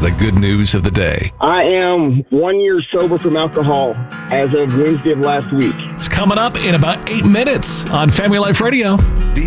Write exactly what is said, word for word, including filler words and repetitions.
the good news of the day. I am one year sober from alcohol as of Wednesday of last week. It's coming up in about eight minutes on Family Life Radio.